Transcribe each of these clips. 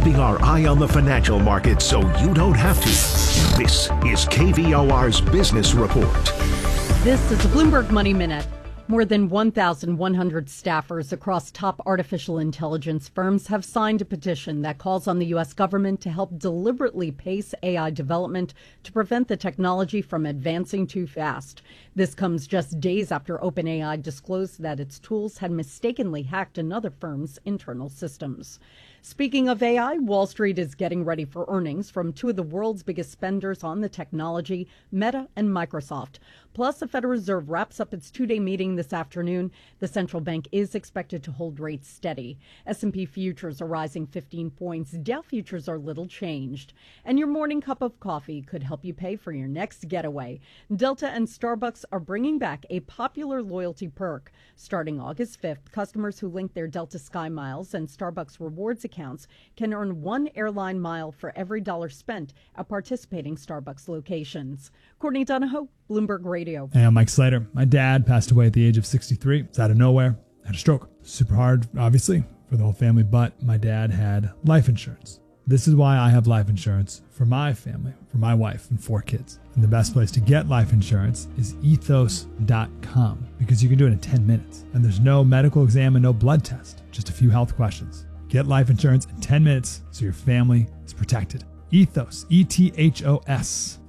keeping our eye on the financial markets so you don't have to. This is KVOR's Business Report. This is the Bloomberg Money Minute. More than 1,100 staffers across top artificial intelligence firms have signed a petition that calls on the U.S. government to help deliberately pace AI development to prevent the technology from advancing too fast. This comes just days after OpenAI disclosed that its tools had mistakenly hacked another firm's internal systems. Speaking of AI, Wall Street is getting ready for earnings from two of the world's biggest spenders on the technology, Meta and Microsoft. Plus, the Federal Reserve wraps up its two-day meeting this afternoon. The central bank is expected to hold rates steady. S&P futures are rising 15 points. Dow futures are little changed. And your morning cup of coffee could help you pay for your next getaway. Delta and Starbucks are bringing back a popular loyalty perk. Starting August 5th, customers who link their Delta Sky Miles and Starbucks Rewards accounts can earn one airline mile for every dollar spent at participating Starbucks locations. Courtney Donahoe, Bloomberg Radio. Hey, I'm Mike Slater. My dad passed away at the age of 63. It's out of nowhere. Had a stroke. Super hard, obviously, for the whole family, but my dad had life insurance. This is why I have life insurance for my family, for my wife and 4 kids. And the best place to get life insurance is ethos.com because you can do it in 10 minutes. And there's no medical exam and no blood test, just a few health questions. Get life insurance in 10 minutes so your family is protected. Ethos, E-T-H-O-S,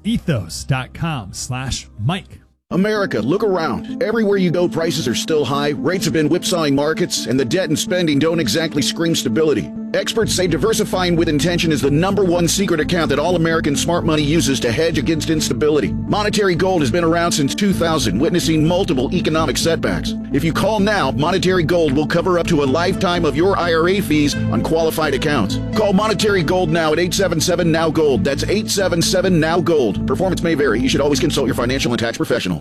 ethos.com/Mike. America, look around. Everywhere you go, prices are still high, rates have been whipsawing markets, and the debt and spending don't exactly scream stability. Experts say diversifying with intention is the #1 secret account that all American smart money uses to hedge against instability. Monetary Gold has been around since 2000, witnessing multiple economic setbacks. If you call now, Monetary Gold will cover up to a lifetime of your IRA fees on qualified accounts. Call Monetary Gold now at 877-NOW-GOLD. That's 877-NOW-GOLD. Performance may vary. You should always consult your financial and tax professional.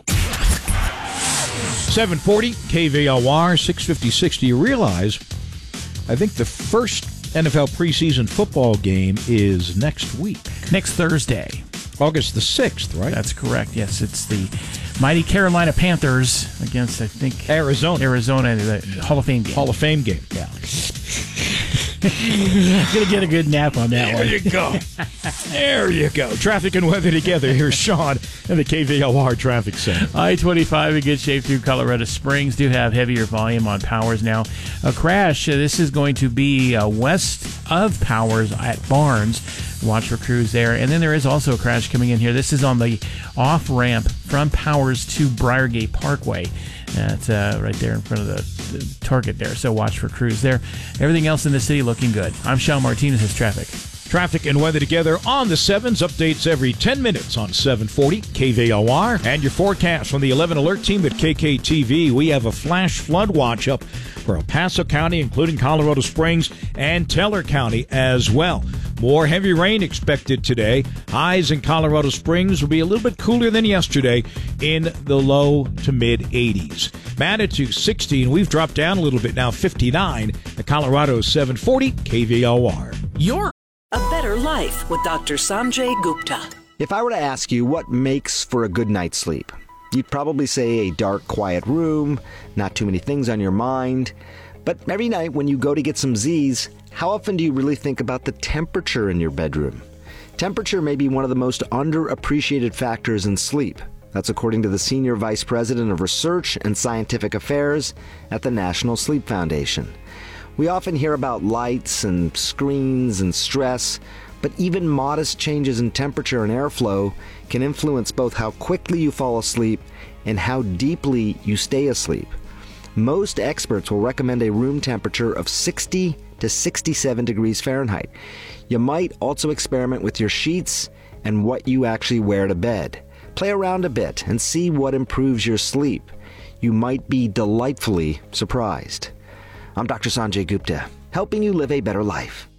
740 KVLR 656. Do you realize, I think the first NFL preseason football game is next week. Next Thursday. August the 6th, right? That's correct, yes. It's the mighty Carolina Panthers against, I think, Arizona, the Hall of Fame game. Hall of Fame game. Yeah. Gonna get a good nap on that one. There you go. There you go. Traffic and weather together. Here's Sean in the KVLR Traffic Center. I-25 in good shape through Colorado Springs. Do have heavier volume on Powers now. A crash. This is going to be west of Powers at Barnes. Watch for crews there. And then there is also a crash coming in here. This is on the off-ramp from Powers to Briargate Parkway. That's right there in front of the Target there. So watch for crews there. Everything else in the city looking good. I'm Sean Martinez with traffic. Traffic and weather together on the 7s. Updates every 10 minutes on 740 KVLR. And your forecast from the 11 Alert team at KKTV. We have a flash flood watch up for El Paso County, including Colorado Springs and Teller County as well. More heavy rain expected today. Highs in Colorado Springs will be a little bit cooler than yesterday in the low to mid 80s. Manitou 16. We've dropped down a little bit now, 59. The Colorado 740 KVLR. You're a better life with Dr. Sanjay Gupta. If I were to ask you what makes for a good night's sleep, you'd probably say a dark, quiet room, not too many things on your mind. But every night when you go to get some Z's, how often do you really think about the temperature in your bedroom? Temperature may be one of the most underappreciated factors in sleep. That's according to the Senior Vice President of Research and Scientific Affairs at the National Sleep Foundation. We often hear about lights and screens and stress, but even modest changes in temperature and airflow can influence both how quickly you fall asleep and how deeply you stay asleep. Most experts will recommend a room temperature of 60 to 67 degrees Fahrenheit. You might also experiment with your sheets and what you actually wear to bed. Play around a bit and see what improves your sleep. You might be delightfully surprised. I'm Dr. Sanjay Gupta, helping you live a better life.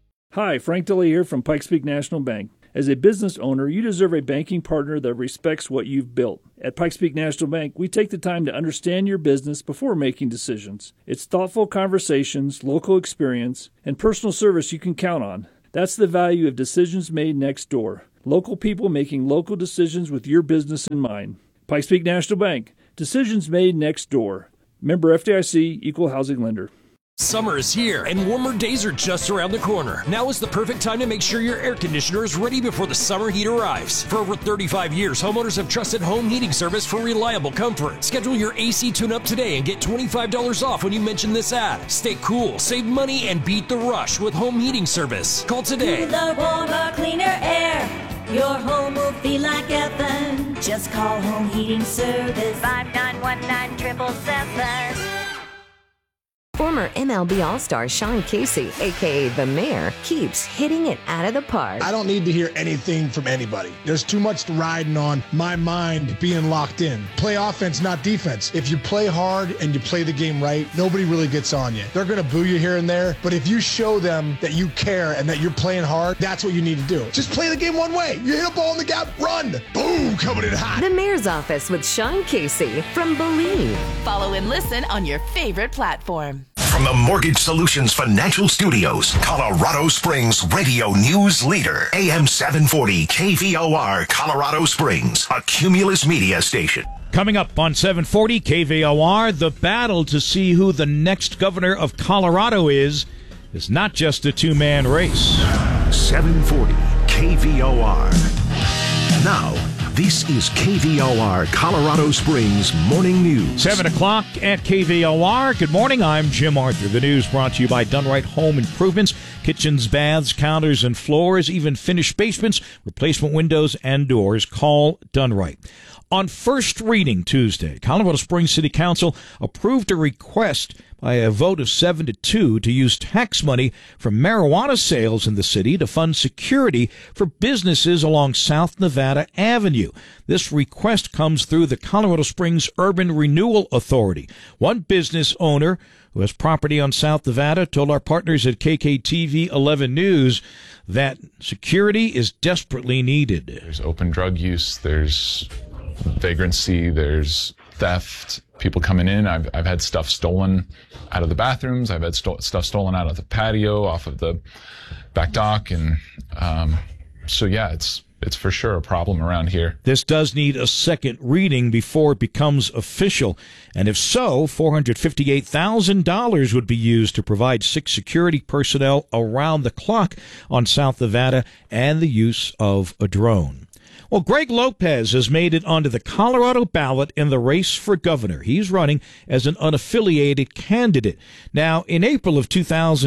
Hi, Frank Dilley here from Pikes Peak National Bank. As a business owner, you deserve a banking partner that respects what you've built. At Pikes Peak National Bank, we take the time to understand your business before making decisions. It's thoughtful conversations, local experience, and personal service you can count on. That's the value of decisions made next door. Local people making local decisions with your business in mind. Pikes Peak National Bank. Decisions made next door. Member FDIC, Equal Housing Lender. Summer is here, and warmer days are just around the corner. Now is the perfect time to make sure your air conditioner is ready before the summer heat arrives. For over 35 years, homeowners have trusted Home Heating Service for reliable comfort. Schedule your AC tune-up today and get $25 off when you mention this ad. Stay cool, save money, and beat the rush with Home Heating Service. Call today. Cooler, warmer, cleaner air. Your home will feel like heaven. Just call Home Heating Service. 5919-777. Former MLB All-Star Sean Casey, a.k.a. The Mayor, keeps hitting it out of the park. I don't need to hear anything from anybody. There's too much riding on my mind being locked in. Play offense, not defense. If you play hard and you play the game right, nobody really gets on you. They're going to boo you here and there, but if you show them that you care and that you're playing hard, that's what you need to do. Just play the game one way. You hit a ball in the gap, run. Boom, coming in hot. The Mayor's Office with Sean Casey from Believe. Follow and listen on your favorite platform. From the Mortgage Solutions Financial Studios, Colorado Springs radio news leader, AM 740 KVOR, Colorado Springs, a Cumulus media station. Coming up on 740 KVOR, the battle to see who the next governor of Colorado is not just a two-man race. 740 KVOR. Now, this is KVOR Colorado Springs Morning News. 7 o'clock at KVOR. Good morning, I'm Jim Arthur. The news brought to you by Dunright Home Improvements. Kitchens, baths, counters, and floors, even finished basements, replacement windows and doors. Call Dunright. On first reading Tuesday, Colorado Springs City Council approved a request by a vote of 7-2 to use tax money from marijuana sales in the city to fund security for businesses along South Nevada Avenue. This request comes through the Colorado Springs Urban Renewal Authority. One business owner who has property on South Nevada told our partners at KKTV 11 News that security is desperately needed. There's open drug use, there's vagrancy, there's theft, people coming in. I've had stuff stolen out of the bathrooms. I've had stuff stolen out of the patio, off of the back dock. And so, yeah, it's for sure a problem around here. This does need a second reading before it becomes official. And if so, $458,000 would be used to provide 6 security personnel around the clock on South Nevada and the use of a drone. Well, Greg Lopez has made it onto the Colorado ballot in the race for governor. He's running as an unaffiliated candidate. Now, in April of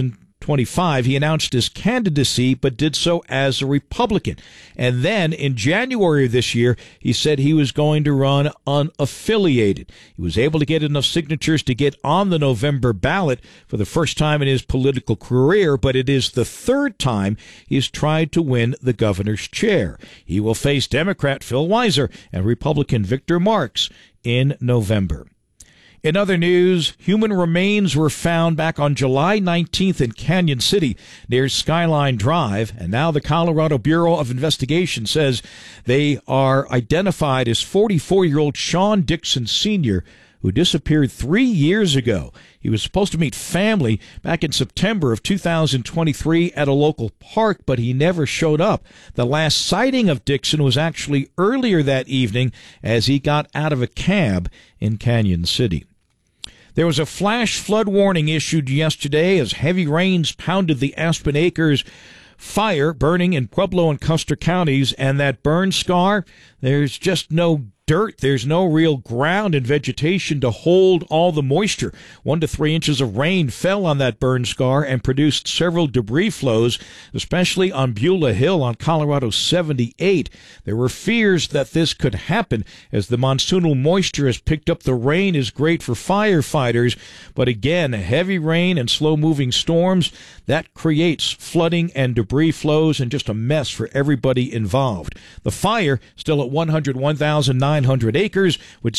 2025, he announced his candidacy, but did so as a Republican. And then in January of this year, he said he was going to run unaffiliated. He was able to get enough signatures to get on the November ballot for the first time in his political career, but it is the third time he's tried to win the governor's chair. He will face Democrat Phil Weiser and Republican Victor Marks in November. In other news, human remains were found back on July 19th in Canyon City near Skyline Drive, and now the Colorado Bureau of Investigation says they are identified as 44-year-old Sean Dixon Sr., who disappeared 3 years ago. He was supposed to meet family back in September of 2023 at a local park, but he never showed up. The last sighting of Dixon was actually earlier that evening as he got out of a cab in Canyon City. There was a flash flood warning issued yesterday as heavy rains pounded the Aspen Acres fire burning in Pueblo and Custer counties, and that burn scar, there's just no dirt. There's no real ground and vegetation to hold all the moisture. 1 to 3 inches of rain fell on that burn scar and produced several debris flows, especially on Beulah Hill on Colorado 78. There were fears that this could happen as the monsoonal moisture has picked up. The rain is great for firefighters, but again, heavy rain and slow-moving storms, that creates flooding and debris flows and just a mess for everybody involved. The fire still at 101,900 acres with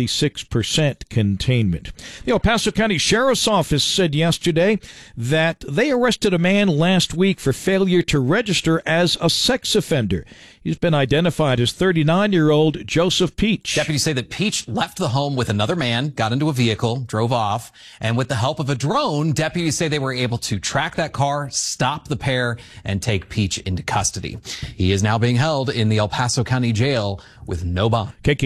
66% containment. The El Paso County Sheriff's Office said yesterday that they arrested a man last week for failure to register as a sex offender. He's been identified as 39-year-old Joseph Peach. Deputies say that Peach left the home with another man, got into a vehicle, drove off, and with the help of a drone, deputies say they were able to track that car, stop the pair, and take Peach into custody. He is now being held in the El Paso County Jail with no bond.